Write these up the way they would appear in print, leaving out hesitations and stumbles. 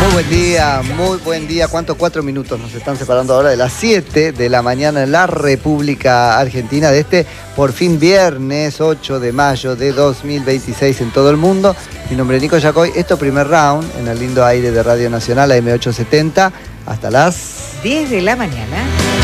Muy buen día. ¿Cuántos 4 minutos nos están separando ahora de las 7 de la mañana en la República Argentina de este, por fin, viernes 8 de mayo de 2026 en todo el mundo? Mi nombre es Nico Yacoy. Esto primer round en el lindo aire de Radio Nacional AM870 hasta las 10 de la mañana.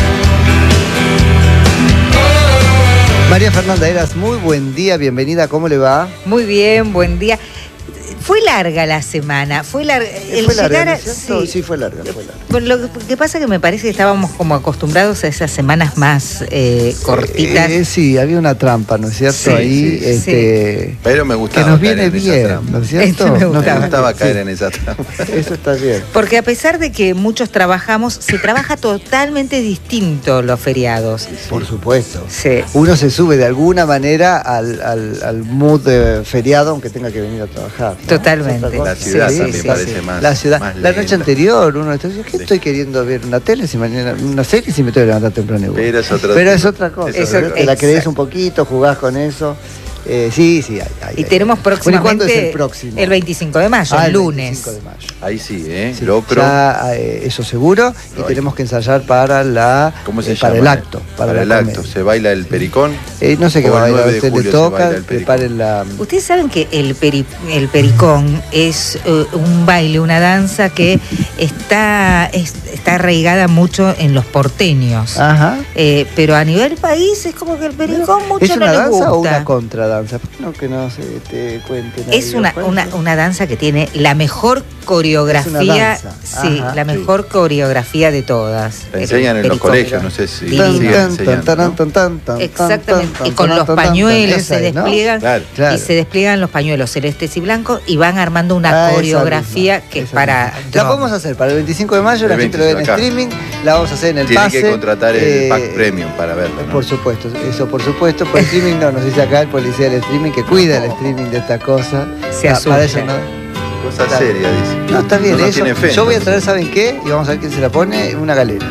María Fernanda Heras, muy buen día, bienvenida, ¿cómo le va? Muy bien, buen día. Fue larga la semana, fue larga. ¿Fue larga, ¿cierto? Sí, fue larga. Bueno, lo que pasa es que me parece que estábamos como acostumbrados a esas semanas más cortitas. Sí, había una trampa, ¿no es cierto? Sí, ahí, sí. Pero me gustaba. Que nos viene bien, ¿no es cierto? Me me gustaba caer en esa trampa. Eso está bien. Porque a pesar de que muchos trabajamos, se trabaja totalmente distinto los feriados. Por supuesto. Sí. Uno se sube de alguna manera al mood de feriado, aunque tenga que venir a trabajar, ¿no? Totalmente. La ciudad Sí, también sí, parece sí. más. La ciudad, más la noche lenta. anterior, uno está diciendo, ¿qué estoy queriendo ver? ¿Una tele? Si mañana, una serie, si me tengo que levantar temprano igual. Pero es otra cosa. Es otra Te la crees cosa. un poquito, jugás con eso. Sí, hay. Y tenemos próximamente. ¿Cuándo es el próximo? El 25 de mayo, el lunes. 25 de mayo. Ahí sí, ¿eh? Sí, Locro. ya, eso seguro. Y tenemos que ensayar para ¿Cómo se para llama? el acto. Para la el acto. comedia. ¿Se baila el pericón? No sé qué O va a el bailar. 9 de Usted le julio se toca, baila el pericón. preparen la. Ustedes saben que el pericón es un baile, una danza que está arraigada mucho en los porteños. Ajá. Pero a nivel país es como que el pericón mucho ¿Es no una les danza gusta. o una contradanza? No, que no se te cuenten. Es una danza que tiene la mejor coreografía, Es una danza. sí, Ajá, la mejor coreografía de todas. La enseñan en los pericón. colegios, no sé si Divino. siguen enseñando, ¿no? Exactamente, y con los pañuelos se despliegan, Claro. Claro. y se despliegan los pañuelos celestes y blancos y van armando una coreografía esa que es misma. para La drum. podemos hacer para el 25 de mayo, la El gente lo ve en 25 acá. streaming, la vamos a hacer en el Tiene pase. que contratar el pack premium para verlo, ¿no? Por supuesto, eso por supuesto. Por streaming no dice acá el policía del streaming que cuida el streaming de esta cosa. Se Para asusta. eso no. Cosa Claro. seria, dice. No, está bien, No eso. tiene fe, Yo voy a entonces. traer, ¿saben qué? Y vamos a ver quién se la pone, una galera.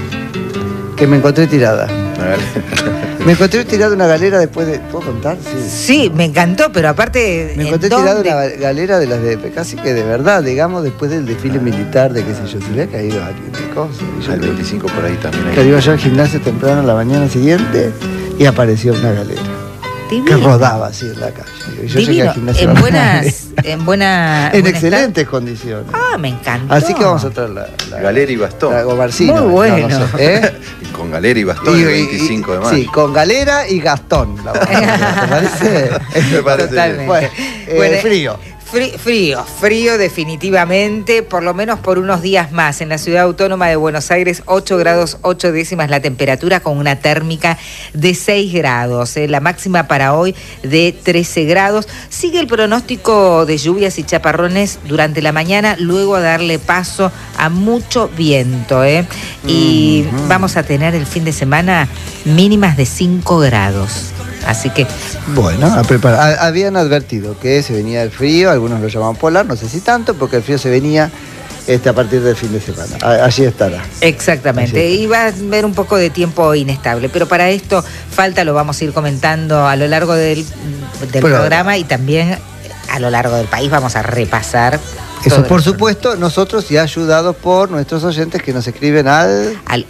Que me encontré tirada. A ver. Me encontré tirada una galera después de. ¿Puedo contar? Sí. Sí, me encantó, pero aparte. Me ¿en encontré tirada dónde? una galera de las de casi que de verdad, digamos, después del desfile militar de qué sé yo, se le ha caído a alguien de cosas. Y yo Al 25 por ahí también hay. que iba yo al gimnasio temprano la mañana siguiente y apareció una galera que Divino. rodaba así en la calle. Y yo llegué Divino, al gimnasio en a la buenas, en buena. en buen excelentes condiciones. estado. Ah, me encantó. Así que vamos a traer la Galera y bastón. La Gomarcino. Muy bueno. No sé, ¿eh? Con galera y bastón el 25 de mayo. Sí, con galera y Gastón. La vamos a hacer, ¿te parece? Me parece Totalmente. bien. Bueno, Bueno, frío. Frío definitivamente, por lo menos por unos días más. En la ciudad autónoma de Buenos Aires, 8 grados 8 décimas la temperatura con una térmica de 6 grados. La máxima para hoy de 13 grados. Sigue el pronóstico de lluvias y chaparrones durante la mañana, luego a darle paso a mucho viento. Y vamos a tener el fin de semana mínimas de 5 grados. Así que Bueno, a preparar. Habían advertido que se venía el frío, algunos lo llaman polar, no sé si tanto, porque el frío se venía a partir del fin de semana. Allí estará. exactamente, Así es. y va a haber un poco de tiempo inestable, pero para esto lo vamos a ir comentando a lo largo del programa y también a lo largo del país vamos a repasar. Eso, todo por esto. supuesto, nosotros y ayudados por nuestros oyentes que nos escriben al... Al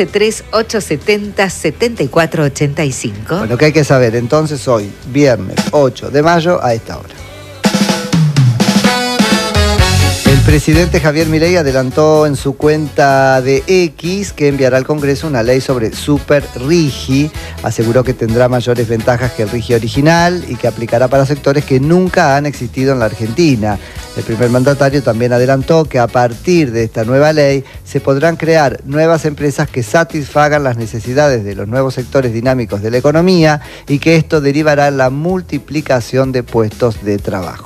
113870-7485. Bueno, que hay que saber, entonces hoy, viernes 8 de mayo, a esta hora. El presidente Javier Milei adelantó en su cuenta de X que enviará al Congreso una ley sobre Super Rigi. Aseguró que tendrá mayores ventajas que el Rigi original y que aplicará para sectores que nunca han existido en la Argentina. El primer mandatario también adelantó que a partir de esta nueva ley se podrán crear nuevas empresas que satisfagan las necesidades de los nuevos sectores dinámicos de la economía y que esto derivará en la multiplicación de puestos de trabajo.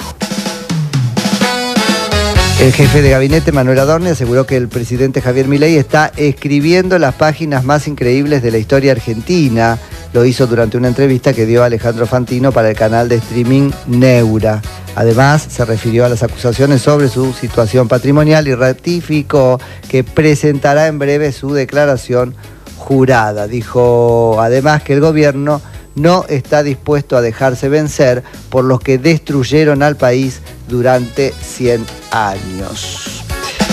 El jefe de gabinete, Manuel Adorni, aseguró que el presidente Javier Milei está escribiendo las páginas más increíbles de la historia argentina. Lo hizo durante una entrevista que dio Alejandro Fantino para el canal de streaming Neura. Además, se refirió a las acusaciones sobre su situación patrimonial y ratificó que presentará en breve su declaración jurada. Dijo además que el gobierno no está dispuesto a dejarse vencer por los que destruyeron al país durante 100 años.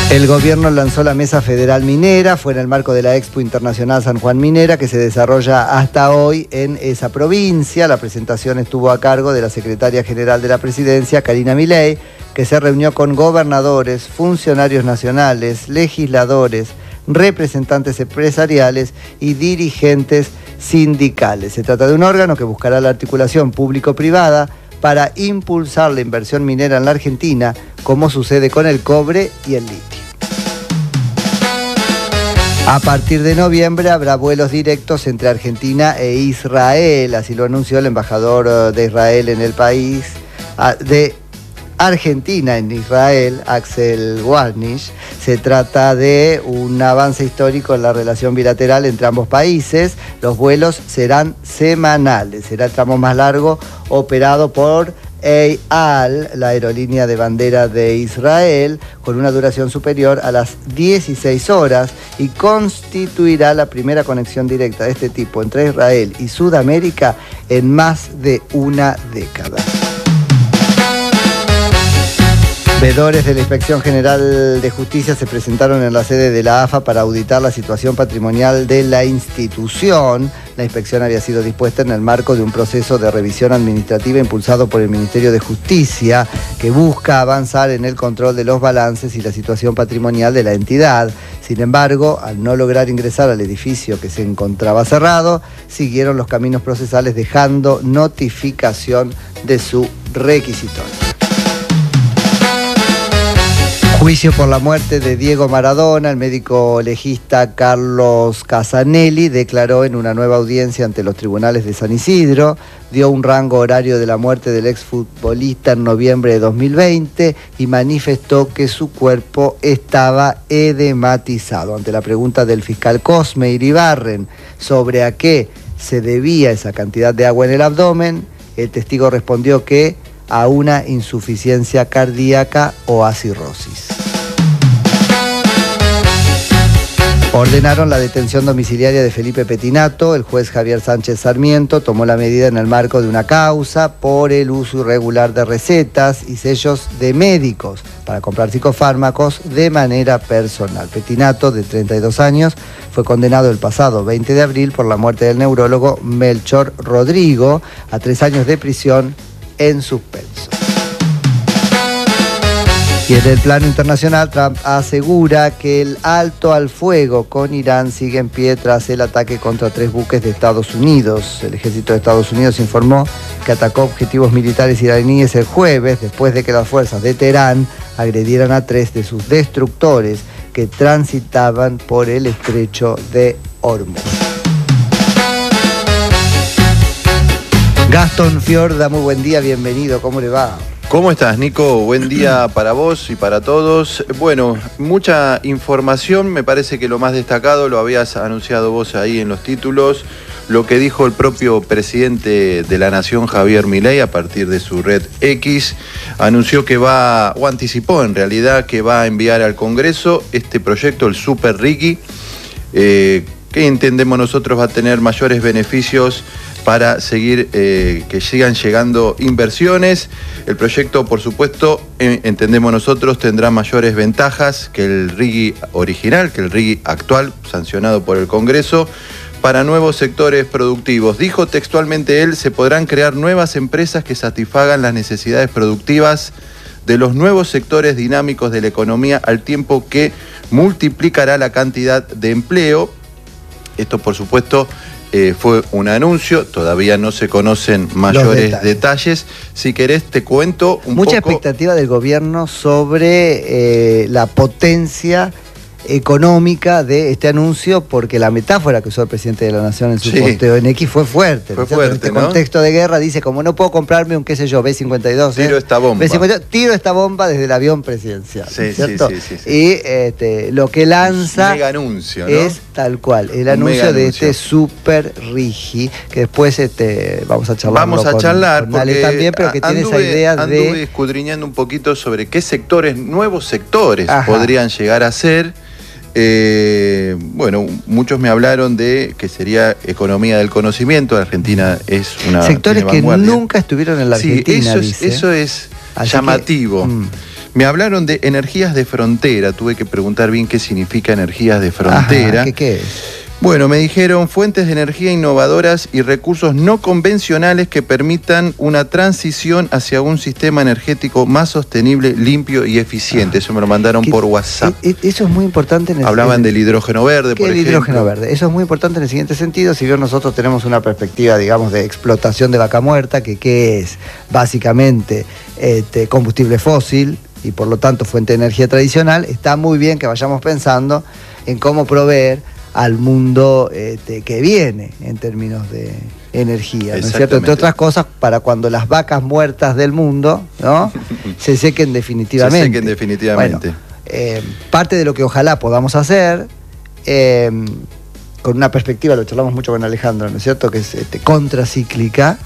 El gobierno lanzó la Mesa Federal Minera, fue en el marco de la Expo Internacional San Juan Minera, que se desarrolla hasta hoy en esa provincia. La presentación estuvo a cargo de la secretaria general de la presidencia, Karina Milei, que se reunió con gobernadores, funcionarios nacionales, legisladores, representantes empresariales y dirigentes sindicales. Se trata de un órgano que buscará la articulación público-privada para impulsar la inversión minera en la Argentina, como sucede con el cobre y el litio. A partir de noviembre habrá vuelos directos entre Argentina e Israel, así lo anunció el embajador de Israel en el país, de Argentina en Israel, Axel Warnish. Se trata de un avance histórico en la relación bilateral entre ambos países. Los vuelos serán semanales. Será el tramo más largo operado por El Al, la aerolínea de bandera de Israel, con una duración superior a las 16 horas y constituirá la primera conexión directa de este tipo entre Israel y Sudamérica en más de una década. Veedores de la Inspección General de Justicia se presentaron en la sede de la AFA para auditar la situación patrimonial de la institución. La inspección había sido dispuesta en el marco de un proceso de revisión administrativa impulsado por el Ministerio de Justicia, que busca avanzar en el control de los balances y la situación patrimonial de la entidad. Sin embargo, al no lograr ingresar al edificio que se encontraba cerrado, siguieron los caminos procesales dejando notificación de su requisitorio. Juicio por la muerte de Diego Maradona. El médico legista Carlos Casanelli declaró en una nueva audiencia ante los tribunales de San Isidro, dio un rango horario de la muerte del exfutbolista en noviembre de 2020 y manifestó que su cuerpo estaba edematizado. Ante la pregunta del fiscal Cosme Iribarren sobre a qué se debía esa cantidad de agua en el abdomen, el testigo respondió que a una insuficiencia cardíaca o a cirrosis. Ordenaron la detención domiciliaria de Felipe Pettinato. El juez Javier Sánchez Sarmiento tomó la medida en el marco de una causa por el uso irregular de recetas y sellos de médicos para comprar psicofármacos de manera personal. Pettinato, de 32 años, fue condenado el pasado 20 de abril por la muerte del neurólogo Melchor Rodrigo a 3 años de prisión en suspenso. Y en el plano internacional, Trump asegura que el alto al fuego con Irán sigue en pie tras el ataque contra 3 buques de Estados Unidos. El ejército de Estados Unidos informó que atacó objetivos militares iraníes el jueves, después de que las fuerzas de Teherán agredieran a 3 de sus destructores que transitaban por el estrecho de Hormuz. Gastón Fiorda, muy buen día, bienvenido, ¿cómo le va? ¿Cómo estás, Nico? Buen día para vos y para todos. Bueno, mucha información, me parece que lo más destacado lo habías anunciado vos ahí en los títulos, lo que dijo el propio presidente de la Nación, Javier Milei, a partir de su red X, anunció que va, o anticipó en realidad, que va a enviar al Congreso este proyecto, el Super Riqui, que entendemos nosotros va a tener mayores beneficios para seguir, que sigan llegando inversiones. El proyecto, por supuesto, entendemos nosotros, tendrá mayores ventajas que el RIGI original, que el RIGI actual, sancionado por el Congreso, para nuevos sectores productivos. Dijo textualmente él, se podrán crear nuevas empresas que satisfagan las necesidades productivas de los nuevos sectores dinámicos de la economía, al tiempo que multiplicará la cantidad de empleo. Esto, por supuesto, fue un anuncio, todavía no se conocen mayores detalles. Si querés te cuento un poco. Mucha expectativa del gobierno sobre la potencia económica de este anuncio, porque la metáfora que usó el presidente de la Nación en su posteo en X fue fuerte. Fue fuerte, en este ¿no? contexto de guerra dice, como no puedo comprarme un, qué sé yo, B-52. Tiro esta bomba. B-52, tiro esta bomba desde el avión presidencial. Sí, ¿cierto? sí. Y lo que lanza mega anuncio, ¿no? es tal cual, el anuncio de este Super Rigi, que después vamos a charlar. Vamos a charlar con porque Ale también, pero que tiene esa idea anduve escudriñando un poquito sobre qué sectores, nuevos sectores podrían llegar a ser. Bueno, muchos me hablaron de que sería economía del conocimiento. Argentina es una sectores que nunca estuvieron en la Argentina. Sí, eso es llamativo. Me hablaron de energías de frontera. Tuve que preguntar bien qué significa energías de frontera. Ajá, ¿qué es? Bueno, me dijeron fuentes de energía innovadoras y recursos no convencionales que permitan una transición hacia un sistema energético más sostenible, limpio y eficiente. Eso me lo mandaron por WhatsApp. Eso es muy importante. Hablaban del hidrógeno verde, por ejemplo. El hidrógeno verde. Eso es muy importante en el siguiente sentido. Si bien nosotros tenemos una perspectiva, digamos, de explotación de vaca muerta, que es básicamente combustible fósil y por lo tanto fuente de energía tradicional, está muy bien que vayamos pensando en cómo proveer al mundo que viene en términos de energía, ¿no es cierto? Entre otras cosas, para cuando las vacas muertas del mundo, ¿no? se sequen definitivamente. Se sequen definitivamente. Bueno, parte de lo que ojalá podamos hacer, con una perspectiva, lo charlamos mucho con Alejandro, ¿no es cierto?, que es contracíclica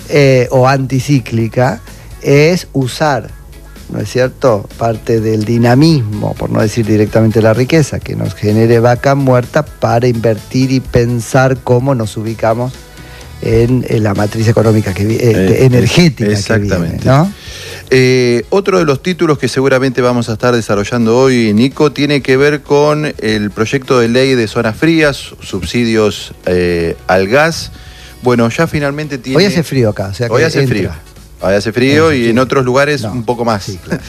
o anticíclica, es usar, ¿no es cierto?, parte del dinamismo, por no decir directamente la riqueza, que nos genere vaca muerta para invertir y pensar cómo nos ubicamos en la matriz económica energética. Exactamente. Que viene, ¿no? Otro de los títulos que seguramente vamos a estar desarrollando hoy, Nico, tiene que ver con el proyecto de ley de zonas frías, subsidios al gas. Bueno, ya finalmente tiene... Hoy hace frío acá. O sea que hoy hace frío. Hoy hace frío y en otros lugares un poco más. Sí, claro.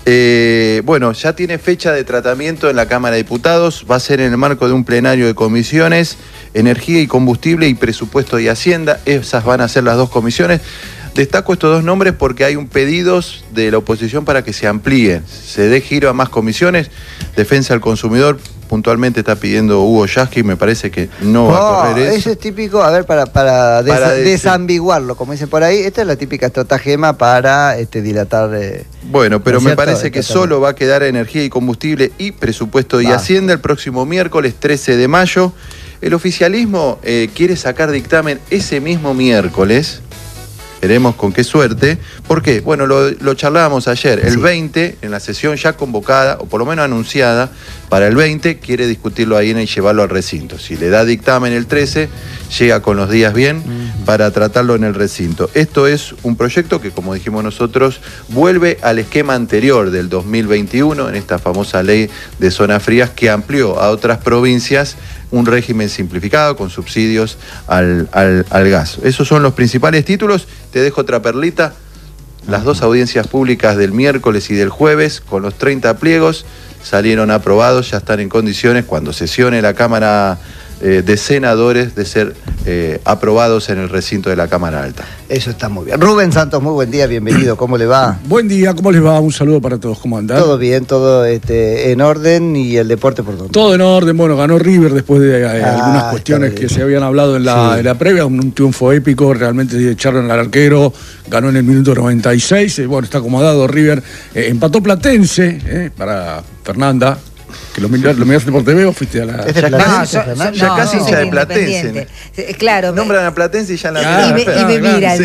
Bueno, ya tiene fecha de tratamiento en la Cámara de Diputados. Va a ser en el marco de un plenario de comisiones, Energía y Combustible y Presupuesto y Hacienda. Esas van a ser las dos comisiones. Destaco estos dos nombres porque hay un pedido de la oposición para que se amplíe, se dé giro a más comisiones. Defensa del Consumidor puntualmente está pidiendo Hugo Yasky, me parece que no va a correr eso. Eso es típico, a ver, para desambiguarlo, como dicen por ahí, esta es la típica estratagema para dilatar... Bueno, pero ¿no me parece que solo va a quedar Energía y Combustible y Presupuesto y Hacienda el próximo miércoles 13 de mayo. El oficialismo quiere sacar dictamen ese mismo miércoles. Veremos con qué suerte. ¿Por qué? Bueno, lo charlábamos ayer. El 20, en la sesión ya convocada, o por lo menos anunciada, para el 20, quiere discutirlo ahí y llevarlo al recinto. Si le da dictamen el 13, llega con los días bien para tratarlo en el recinto. Esto es un proyecto que, como dijimos nosotros, vuelve al esquema anterior del 2021, en esta famosa ley de zonas frías que amplió a otras provincias un régimen simplificado con subsidios al gas. Esos son los principales títulos. Te dejo otra perlita. Las dos audiencias públicas del miércoles y del jueves, con los 30 pliegos, salieron aprobados, ya están en condiciones, cuando sesione la Cámara de Senadores, de ser aprobados en el recinto de la Cámara Alta. Eso está muy bien. Rubén Santos, muy buen día, bienvenido, ¿cómo le va? Buen día, ¿cómo les va? Un saludo para todos, ¿cómo andan? Todo bien, todo en orden, y el deporte por dónde. Todo en orden, bueno, ganó River después de algunas cuestiones que se habían hablado en la previa, un triunfo épico, realmente echaron al arquero, ganó en el minuto 96, bueno, está acomodado River, empató Platense, para Fernanda, que lo miraste por TV o fuiste a la... ¿Es de Platense, ya casi hincha de Platense. Claro. Nombran a Platense y ya la y me miran.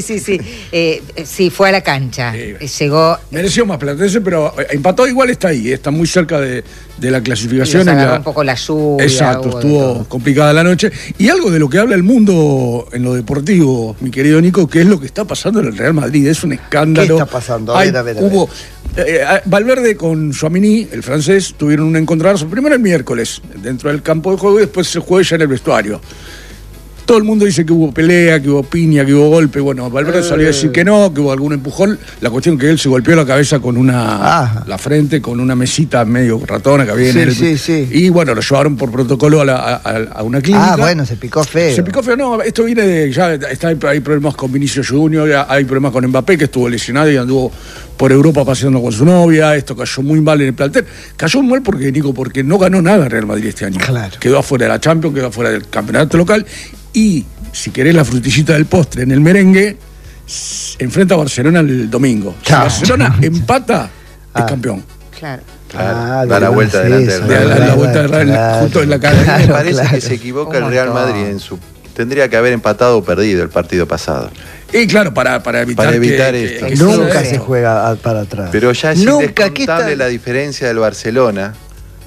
Sí, fue a la cancha. Llegó... Mereció más Platense, pero empató, igual está ahí, está muy cerca de la clasificación. Un poco la lluvia. Exacto, estuvo complicada la noche. Y algo de lo que habla el mundo en lo deportivo, mi querido Nico, que es lo que está pasando en el Real Madrid. Es un escándalo. ¿Qué está pasando? A ver. Hubo... Valverde con Tchouaméni, el francés, tuvieron un encontronazo primero el miércoles dentro del campo de juego y después el jueves ya en el vestuario. Todo el mundo dice que hubo pelea, que hubo piña, que hubo golpe. Bueno, Valverde salió a decir que no, que hubo algún empujón. La cuestión es que él se golpeó la cabeza con la frente, con una mesita medio ratona que había en él. Sí. Y bueno, lo llevaron por protocolo a una clínica. Bueno, se picó feo. Se picó feo, no, esto viene de... Ya hay problemas con Vinicius Junior, hay problemas con Mbappé, que estuvo lesionado y anduvo por Europa paseando con su novia. Esto cayó muy mal en el plantel. Cayó muy mal porque, Nico, porque no ganó nada Real Madrid este año. Claro. Quedó afuera de la Champions, quedó afuera del campeonato local. Y, si querés la frutillita del postre en el merengue, enfrenta a Barcelona el domingo. Si Barcelona empata, es campeón. Claro. Da la vuelta delante del Real. Da la vuelta justo en la cara. Me parece que se equivoca el Real Madrid tendría que haber empatado o perdido el partido pasado. Y claro, para evitar esto. Nunca se juega para atrás. Pero ya es indescontable la diferencia del Barcelona.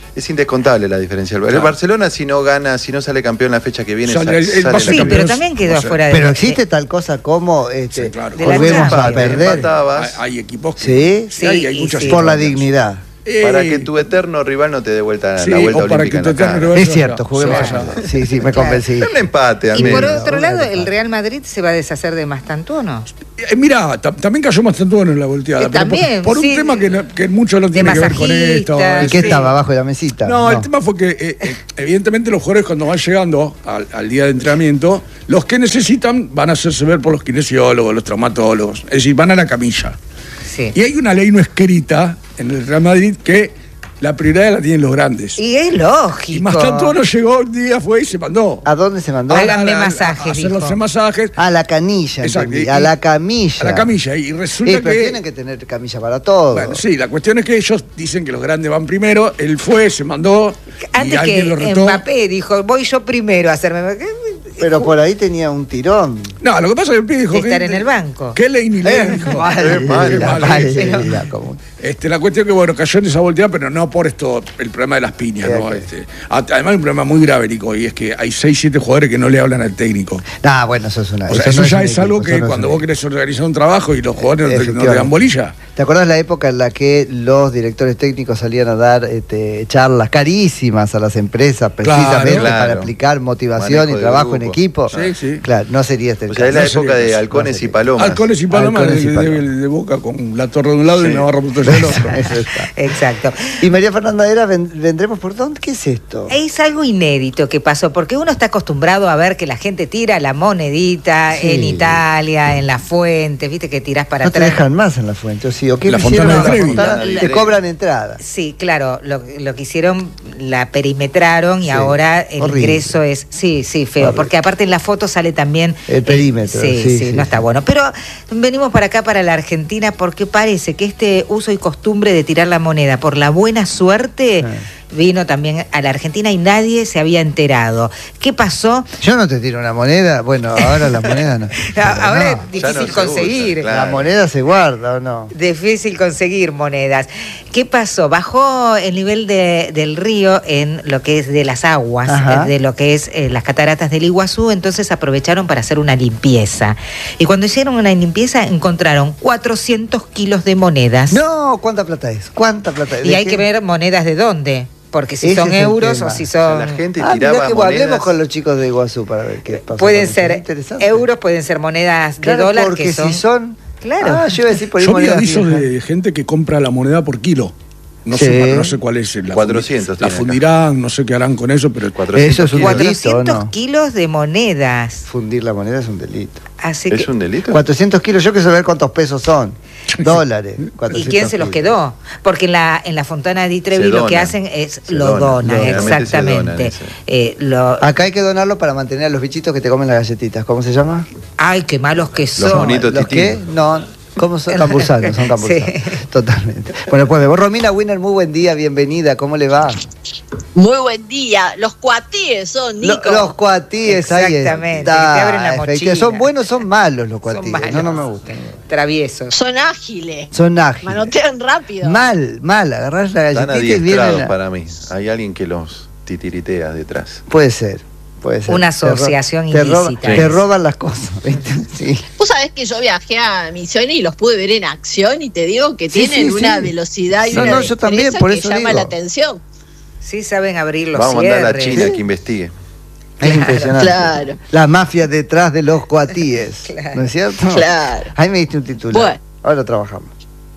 Es indescontable la diferencia. El Claro. Barcelona, si no gana, si no sale campeón la fecha que viene, Sale el sale pase Sí, campeón. pero también quedó O sea, afuera de... Pero existe tal cosa como Sí, claro. De la volvemos a Champions. perder Empatabas. Hay equipos que... Sí. Sí, hay y muchas sí. por la historias. dignidad. Para que tu eterno rival no te dé vuelta Sí, la vuelta o para olímpica que tu en la eterno cara. rival- Es cierto, juguemos Sí, a vaya. perder. Sí, sí, me convencí. Un empate, al Y por menos. otro Una lado, etapa. el Real Madrid se va a deshacer de Mastantuono. Mira, también cayó Mastantuono en la volteada. pero También, por un sí. tema que mucho no tiene que ver con esto. masajista, ¿Y qué Sí. estaba abajo de la mesita? No, el tema fue que evidentemente los jugadores cuando van llegando al día de entrenamiento, los que necesitan van a hacerse ver por los kinesiólogos, los traumatólogos. Es decir, van a la camilla. Sí. Y hay una ley no escrita en el Real Madrid que la prioridad la tienen los grandes. Y es lógico. Y Mastantuono llegó un día, fue y se mandó. ¿A dónde se mandó? Háganme A masajes, hacer los dijo. masajes. A la canilla, Exacto, entendí. y- A la camilla. A la camilla. Y resulta Pero que... tienen que tener camilla para todo. Bueno, sí, la cuestión es que ellos dicen que los grandes van primero, él fue, se mandó, y Antes que alguien lo retó. Mbappé dijo, voy yo primero a hacerme... Pero por ahí tenía un tirón. No, lo que pasa es que el pibe dijo De estar en el banco. ¿Qué ley ni ley? Dijo. Vale, Qué mal, vale, pero- como- La cuestión es que, bueno, cayó en esa volteada, pero no por esto, el problema de las piñas, ¿no? Ok. Además hay un problema muy grave, Nico, y es que hay 6-7 jugadores que no le hablan al técnico. Nah, bueno, eso es una. O sea, eso no ya un es algo equipo, que eso no es cuando un vos querés organizar un trabajo y los jugadores no te dan Efectivamente. bolilla. ¿Te acordás la época en la que los directores técnicos salían a dar charlas carísimas a las empresas precisamente Claro. para aplicar motivación Manejo y de trabajo en grupo. equipo? Sí, sí. Claro, no sería este el O sea, es la caso. No época sería de eso, halcones no y sería. palomas. Halcones y palomas Halcones y palomas. de Boca con la torre de un lado y Sí. Navarro Montoya del otro. Eso está. Exacto. Y María Fernanda Era, vendremos por dónde. ¿Qué es esto? Es algo inédito que pasó, porque uno está acostumbrado a ver que la gente tira la monedita Sí. en Italia, en la fuente, viste que tirás para No te atrás. dejan más en la fuente, ¿o sí? ¿O qué La hicieron Fontana en de la Trevi. Fontana? La de Te Trevi. cobran entrada. Sí, claro, lo que hicieron, la perimetraron y Sí, ahora el horrible. ingreso es, sí, feo, Horrible. porque aparte en la foto sale también El perímetro, sí, sí, sí, sí, no sí. está bueno. Pero venimos para acá, para la Argentina, porque parece que este uso y costumbre de tirar la moneda por la buena suerte vino también a la Argentina y nadie se había enterado. ¿Qué pasó? Yo no te tiro una moneda. Bueno, ahora la moneda no. Ahora No. es ya difícil no se conseguir. usa, claro. La moneda se guarda, ¿o no? Difícil conseguir monedas. ¿Qué pasó? Bajó el nivel del río en lo que es de las aguas, Ajá. de lo que es las cataratas del Iguazú, entonces aprovecharon para hacer una limpieza. Y cuando hicieron una limpieza encontraron 400 kilos de monedas. No, ¿cuánta plata es? ¿Cuánta plata es? Y hay que ver monedas de dónde, porque si Ese son es el euros tema. o si O sea, son... la gente Mirá tiraba que monedas. hablemos con los chicos de Iguazú para ver qué pasa. Pueden con ser eso. Interesante. euros, pueden ser monedas de Claro, dólar, porque que son... si son... Claro. Ah, yo iba a decir por ahí Yo vi monedas avisos viejas. de gente que compra la moneda por kilo. No, Sí. no sé cuál es. 400 La tiene acá. fundirán, no sé qué harán con eso, pero 400 Eso es un kilos. delito, 400 ¿no? kilos de monedas. Fundir la moneda es un delito. Así ¿Es que... un delito? 400 kilos, yo quiero saber cuántos pesos son. Dólares. ¿Y 400 quién se los kilos. quedó? Porque en la Fontana di Trevi Se lo que donan. hacen es Se lo donan. donan, Realmente se exactamente. donan Acá hay que donarlo para mantener a los bichitos que te comen las galletitas. ¿Cómo se llama? Ay, qué malos que son. monitos. ¿Los qué? titinos. No. ¿Cómo son? Campursanos, son campursanos. Sí. Totalmente. Bueno, pues vos, Romina Winner, muy buen día, bienvenida. ¿Cómo le va? Muy buen día. Los cuatíes son, Nico. Los cuatíes, ahí Exactamente, está. que te abren la Efectivamente. mochila. ¿Son buenos o son malos los Son cuatíes? malos. No me gustan. Traviesos. Son ágiles. Son ágiles. Manotean rápido. Mal. Agarrás la Están galletita y adiestrados vienen. para mí. Hay alguien que los titiritea detrás. Puede ser. Una asociación te ilícita. te roban las cosas, ¿viste? Sí. Vos sabés que yo viajé a Misiones y los pude ver en acción y te digo que Sí, tienen sí, una sí. velocidad y No, una no, yo también, destreza por que eso llama digo. la atención. Sí saben abrir los Vamos a mandar a la cierres. China Sí. que investigue. Es impresionante. Claro. La mafia detrás de los cuatíes. Claro. ¿No es cierto? Claro. Ahí me diste un titular. Bueno. Ahora trabajamos.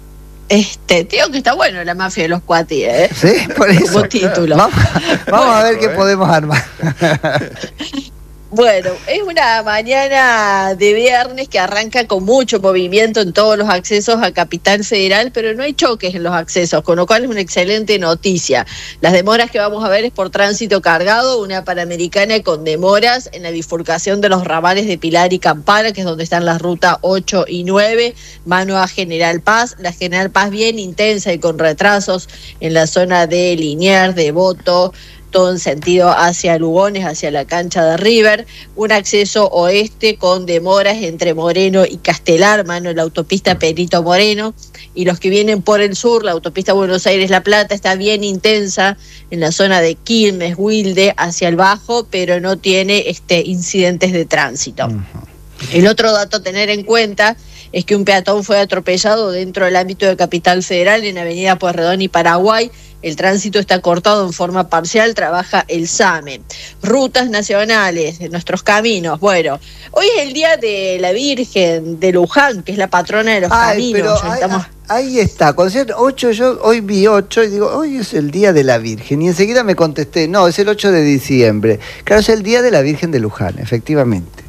Te digo que está bueno la mafia de los cuatíes, ¿eh? ¿Sí? Por eso. Como título. Vamos a ver qué podemos armar. Bueno, es una mañana de viernes que arranca con mucho movimiento en todos los accesos a Capital Federal, pero no hay choques en los accesos, con lo cual es una excelente noticia. Las demoras que vamos a ver es por tránsito cargado, una Panamericana con demoras en la bifurcación de los ramales de Pilar y Campana, que es donde están las rutas 8 y 9, mano a General Paz, la General Paz bien intensa y con retrasos en la zona de Liniers, Devoto, todo en sentido hacia Lugones, hacia la cancha de River, un acceso oeste con demoras entre Moreno y Castelar, mano en la autopista Perito Moreno, y los que vienen por el sur, la autopista Buenos Aires-La Plata está bien intensa en la zona de Quilmes, Wilde, hacia el Bajo, pero no tiene incidentes de tránsito. El otro dato a tener en cuenta es que un peatón fue atropellado dentro del ámbito de Capital Federal en Avenida Pueyrredón y Paraguay. El tránsito está cortado en forma parcial, trabaja el SAME. Rutas nacionales, de nuestros caminos. Bueno, hoy es el día de la Virgen de Luján, que es la patrona de los caminos. Pero ahí está, con 8, yo hoy vi 8 y digo, hoy es el día de la Virgen. Y enseguida me contesté, no, es el 8 de diciembre. Claro, es el día de la Virgen de Luján, efectivamente.